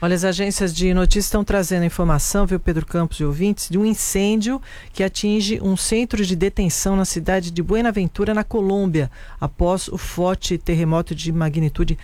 Olha, as agências de notícias estão trazendo informação, viu, Pedro Campos e ouvintes, de um incêndio que atinge um centro de detenção na cidade de Buenaventura, na Colômbia, após o forte terremoto de magnitude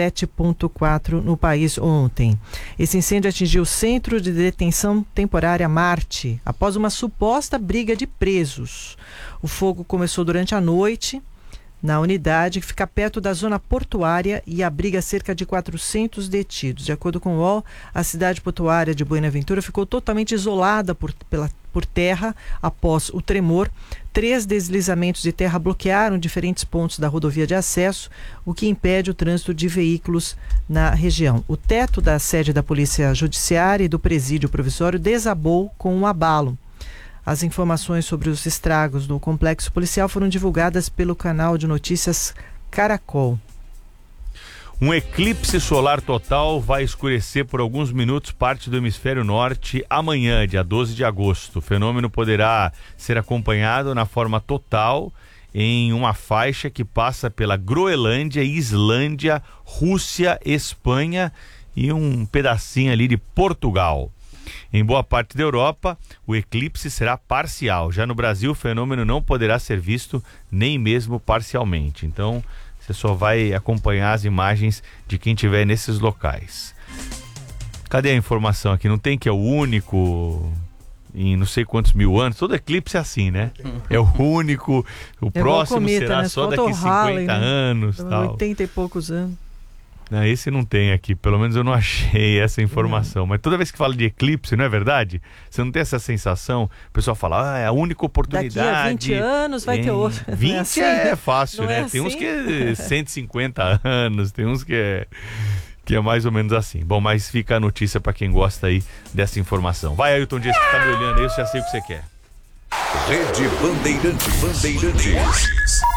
7,4 no país ontem. Esse incêndio atingiu o centro de detenção temporária Marte, após uma suposta briga de presos. O fogo começou durante a noite na unidade que fica perto da zona portuária e abriga cerca de 400 detidos. De acordo com o UOL, a cidade portuária de Buenaventura ficou totalmente isolada por terra após o tremor. 3 deslizamentos de terra bloquearam diferentes pontos da rodovia de acesso, o que impede o trânsito de veículos na região. O teto da sede da Polícia Judiciária e do presídio provisório desabou com um abalo. As informações sobre os estragos do complexo policial foram divulgadas pelo canal de notícias Caracol. Um eclipse solar total vai escurecer por alguns minutos parte do hemisfério norte amanhã, dia 12 de agosto. O fenômeno poderá ser acompanhado na forma total em uma faixa que passa pela Groenlândia, Islândia, Rússia, Espanha e um pedacinho ali de Portugal. Em boa parte da Europa, o eclipse será parcial. Já no Brasil, o fenômeno não poderá ser visto nem mesmo parcialmente. Então, você só vai acompanhar as imagens de quem estiver nesses locais. Cadê a informação aqui? Não tem que é o único em não sei quantos mil anos? Todo eclipse é assim, né? É o único, o próximo cometa, será né? só Falta daqui o Halley, 50 anos. Tal. 80 e poucos anos. Não, esse não tem aqui, pelo menos eu não achei essa informação. Mas toda vez que fala de eclipse, não é verdade? Você não tem essa sensação? O pessoal fala, é a única oportunidade. Daqui a 20 anos vai ter outro. 20 é, assim, é fácil, não né? é Tem uns assim? que é 150 anos, tem uns que é mais ou menos assim. Bom, mas fica a notícia para quem gosta aí dessa informação. Vai, Ailton Dias, que tá me olhando aí, eu já sei o que você quer. Rede Bandeirantes.